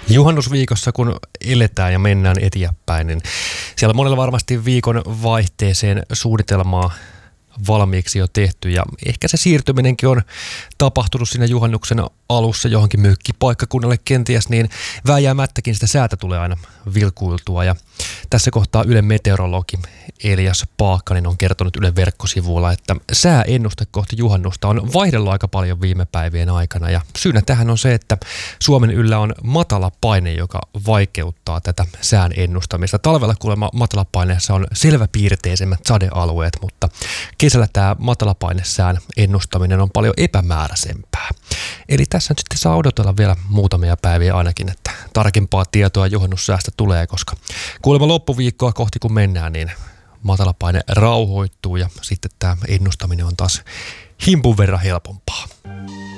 Juhannusviikossa, kun eletään ja mennään eteenpäin, niin siellä monella varmasti viikon vaihteeseen suunnitelmaa valmiiksi jo tehty ja ehkä se siirtyminenkin on tapahtunut siinä juhannuksen alussa johonkin mökkipaikkakunnalle kenties, niin vääjäämättäkin sitä säätä tulee aina vilkuiltua ja tässä kohtaa Ylen meteorologi Elias Paakkanen on kertonut Ylen verkkosivuilla, että sääennuste kohti juhannusta on vaihdellut aika paljon viime päivien aikana ja syynä tähän on se, että Suomen yllä on matala paine, joka vaikeuttaa tätä sään ennustamista. Talvella kuulemma matalapaineessa on selväpiirteisemmät sadealueet, mutta kesällä tämä matalapainesään ennustaminen on paljon epämääräisempää. Eli tässä nyt sitten saa odotella vielä muutamia päiviä ainakin, että tarkempaa tietoa juhannussäästä tulee, koska kuulemma loppuviikkoa kohti kun mennään, niin matalapaine rauhoittuu ja sitten tämä ennustaminen on taas himpun verran helpompaa.